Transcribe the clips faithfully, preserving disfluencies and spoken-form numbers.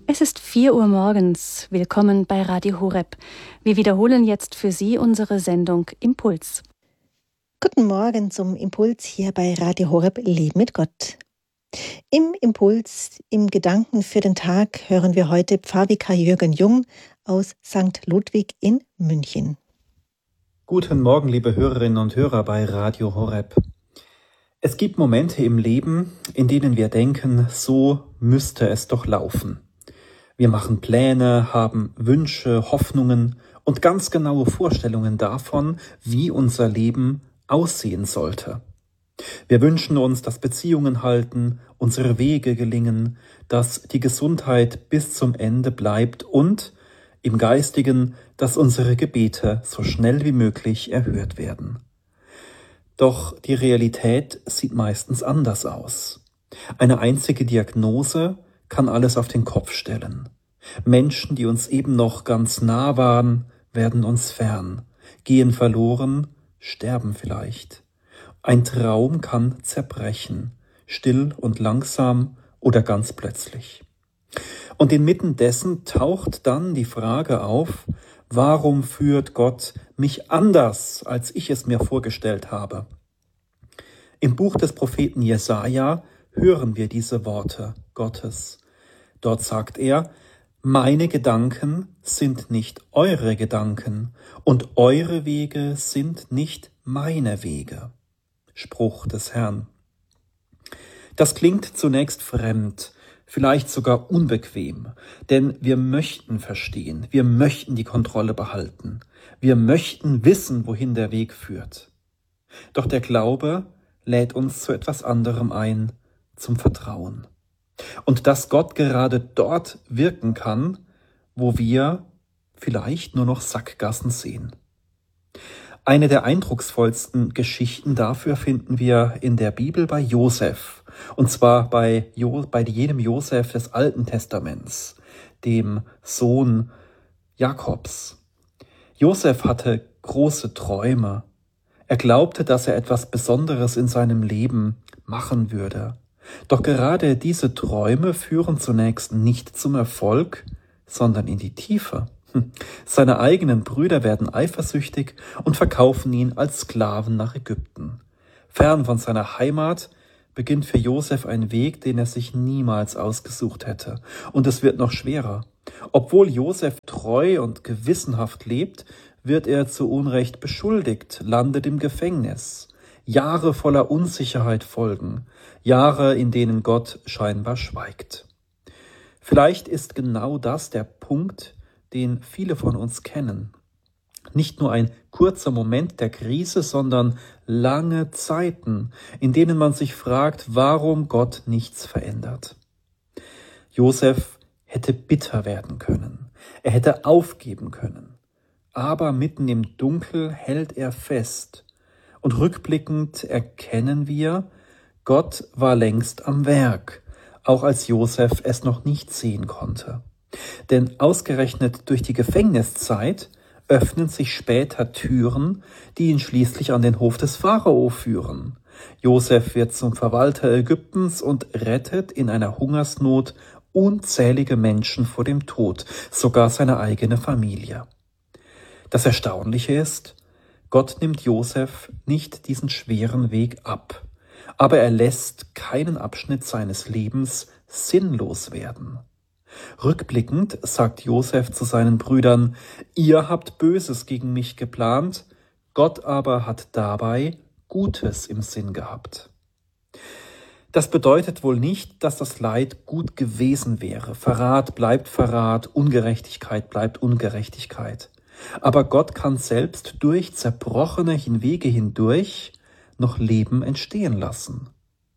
Es ist vier Uhr morgens. Willkommen bei Radio Horeb. Wir wiederholen jetzt für Sie unsere Sendung Impuls. Guten Morgen zum Impuls hier bei Radio Horeb Leben mit Gott. Im Impuls, im Gedanken für den Tag hören wir heute Pfarrvikar Jürgen Jung aus Sankt Ludwig in München. Guten Morgen, liebe Hörerinnen und Hörer bei Radio Horeb. Es gibt Momente im Leben, in denen wir denken, so müsste es doch laufen. Wir machen Pläne, haben Wünsche, Hoffnungen und ganz genaue Vorstellungen davon, wie unser Leben aussehen sollte. Wir wünschen uns, dass Beziehungen halten, unsere Wege gelingen, dass die Gesundheit bis zum Ende bleibt und im Geistigen, dass unsere Gebete so schnell wie möglich erhört werden. Doch die Realität sieht meistens anders aus. Eine einzige Diagnose kann alles auf den Kopf stellen. Menschen, die uns eben noch ganz nah waren, werden uns fern, gehen verloren, sterben vielleicht. Ein Traum kann zerbrechen, still und langsam oder ganz plötzlich. Und inmitten dessen taucht dann die Frage auf, warum führt Gott mich anders, als ich es mir vorgestellt habe? Im Buch des Propheten Jesaja hören wir diese Worte Gottes. Dort sagt er: Meine Gedanken sind nicht eure Gedanken und eure Wege sind nicht meine Wege. Spruch des Herrn. Das klingt zunächst fremd, vielleicht sogar unbequem, denn wir möchten verstehen, wir möchten die Kontrolle behalten, wir möchten wissen, wohin der Weg führt. Doch der Glaube lädt uns zu etwas anderem ein, zum Vertrauen. Und dass Gott gerade dort wirken kann, wo wir vielleicht nur noch Sackgassen sehen. Eine der eindrucksvollsten Geschichten dafür finden wir in der Bibel bei Josef. Und zwar bei, jo, bei jenem Josef des Alten Testaments, dem Sohn Jakobs. Josef hatte große Träume. Er glaubte, dass er etwas Besonderes in seinem Leben machen würde. Doch gerade diese Träume führen zunächst nicht zum Erfolg, sondern in die Tiefe. Seine eigenen Brüder werden eifersüchtig und verkaufen ihn als Sklaven nach Ägypten. Fern von seiner Heimat beginnt für Josef ein Weg, den er sich niemals ausgesucht hätte. Und es wird noch schwerer. Obwohl Josef treu und gewissenhaft lebt, wird er zu Unrecht beschuldigt, landet im Gefängnis. Jahre voller Unsicherheit folgen, Jahre, in denen Gott scheinbar schweigt. Vielleicht ist genau das der Punkt, den viele von uns kennen. Nicht nur ein kurzer Moment der Krise, sondern lange Zeiten, in denen man sich fragt, warum Gott nichts verändert. Josef hätte bitter werden können, er hätte aufgeben können, aber mitten im Dunkel hält er fest. Und rückblickend erkennen wir, Gott war längst am Werk, auch als Josef es noch nicht sehen konnte. Denn ausgerechnet durch die Gefängniszeit öffnen sich später Türen, die ihn schließlich an den Hof des Pharao führen. Josef wird zum Verwalter Ägyptens und rettet in einer Hungersnot unzählige Menschen vor dem Tod, sogar seine eigene Familie. Das Erstaunliche ist, Gott nimmt Josef nicht diesen schweren Weg ab, aber er lässt keinen Abschnitt seines Lebens sinnlos werden. Rückblickend sagt Josef zu seinen Brüdern: Ihr habt Böses gegen mich geplant, Gott aber hat dabei Gutes im Sinn gehabt. Das bedeutet wohl nicht, dass das Leid gut gewesen wäre. Verrat bleibt Verrat, Ungerechtigkeit bleibt Ungerechtigkeit. Aber Gott kann selbst durch zerbrochene Wege hindurch noch Leben entstehen lassen.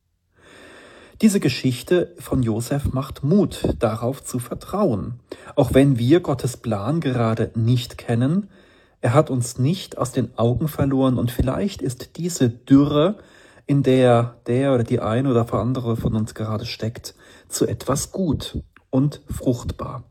Diese Geschichte von Josef macht Mut, darauf zu vertrauen. Auch wenn wir Gottes Plan gerade nicht kennen, er hat uns nicht aus den Augen verloren und vielleicht ist diese Dürre, in der der oder die eine oder andere von uns gerade steckt, zu etwas gut und fruchtbar.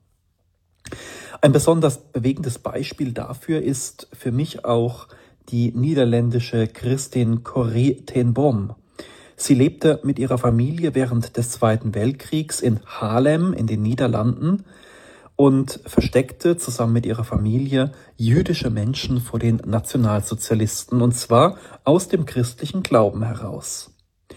Ein besonders bewegendes Beispiel dafür ist für mich auch die niederländische Christin Corrie ten Boom. Sie lebte mit ihrer Familie während des Zweiten Weltkriegs in Haarlem in den Niederlanden und versteckte zusammen mit ihrer Familie jüdische Menschen vor den Nationalsozialisten, und zwar aus dem christlichen Glauben heraus.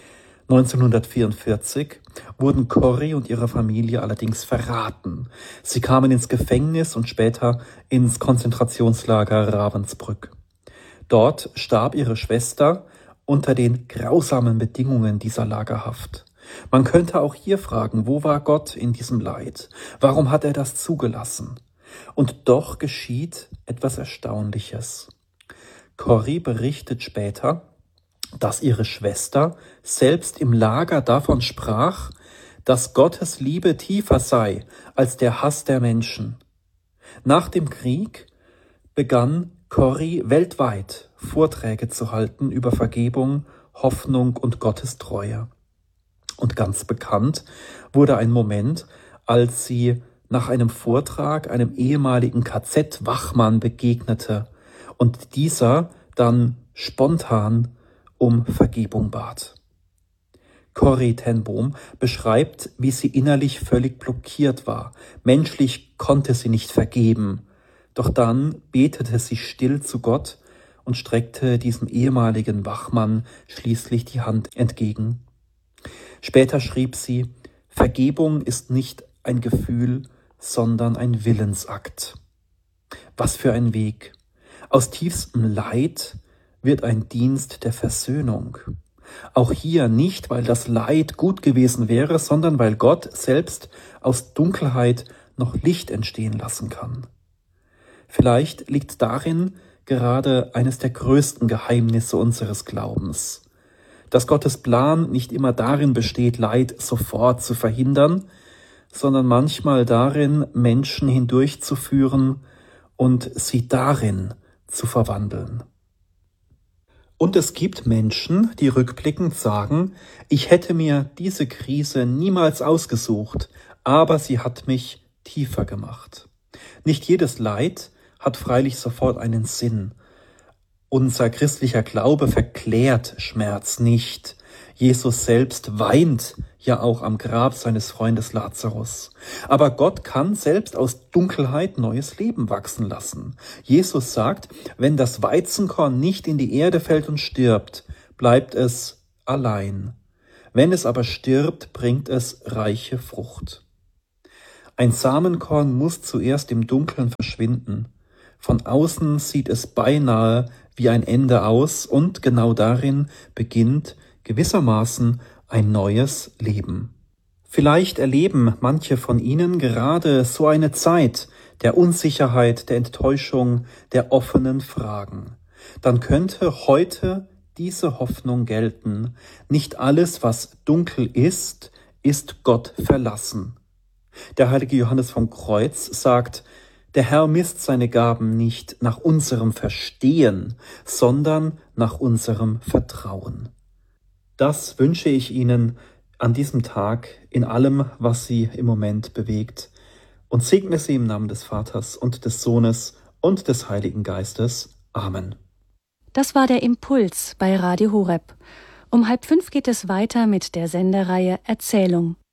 neunzehnhundertvierundvierzig wurden Corrie und ihre Familie allerdings verraten. Sie kamen ins Gefängnis und später ins Konzentrationslager Ravensbrück. Dort starb ihre Schwester unter den grausamen Bedingungen dieser Lagerhaft. Man könnte auch hier fragen, wo war Gott in diesem Leid? Warum hat er das zugelassen? Und doch geschieht etwas Erstaunliches. Corrie berichtet später, dass ihre Schwester selbst im Lager davon sprach, dass Gottes Liebe tiefer sei als der Hass der Menschen. Nach dem Krieg begann Corrie weltweit Vorträge zu halten über Vergebung, Hoffnung und Gottes Treue. Und ganz bekannt wurde ein Moment, als sie nach einem Vortrag einem ehemaligen K Z-Wachmann begegnete und dieser dann spontan um Vergebung bat. Corrie ten Boom beschreibt, wie sie innerlich völlig blockiert war. Menschlich konnte sie nicht vergeben. Doch dann betete sie still zu Gott und streckte diesem ehemaligen Wachmann schließlich die Hand entgegen. Später schrieb sie, Vergebung ist nicht ein Gefühl, sondern ein Willensakt. Was für ein Weg! Aus tiefstem Leid wird ein Dienst der Versöhnung. Auch hier nicht, weil das Leid gut gewesen wäre, sondern weil Gott selbst aus Dunkelheit noch Licht entstehen lassen kann. Vielleicht liegt darin gerade eines der größten Geheimnisse unseres Glaubens, dass Gottes Plan nicht immer darin besteht, Leid sofort zu verhindern, sondern manchmal darin, Menschen hindurchzuführen und sie darin zu verwandeln. Und es gibt Menschen, die rückblickend sagen, ich hätte mir diese Krise niemals ausgesucht, aber sie hat mich tiefer gemacht. Nicht jedes Leid hat freilich sofort einen Sinn. Unser christlicher Glaube verklärt Schmerz nicht. Jesus selbst weint ja auch am Grab seines Freundes Lazarus. Aber Gott kann selbst aus Dunkelheit neues Leben wachsen lassen. Jesus sagt, wenn das Weizenkorn nicht in die Erde fällt und stirbt, bleibt es allein. Wenn es aber stirbt, bringt es reiche Frucht. Ein Samenkorn muss zuerst im Dunkeln verschwinden. Von außen sieht es beinahe wie ein Ende aus und genau darin beginnt gewissermaßen ein neues Leben. Vielleicht erleben manche von Ihnen gerade so eine Zeit der Unsicherheit, der Enttäuschung, der offenen Fragen. Dann könnte heute diese Hoffnung gelten. Nicht alles, was dunkel ist, ist Gott verlassen. Der heilige Johannes vom Kreuz sagt, der Herr misst seine Gaben nicht nach unserem Verstehen, sondern nach unserem Vertrauen. Das wünsche ich Ihnen an diesem Tag in allem, was Sie im Moment bewegt, und segne Sie im Namen des Vaters und des Sohnes und des Heiligen Geistes. Amen. Das war der Impuls bei Radio Horeb. Um halb fünf geht es weiter mit der Sendereihe Erzählung.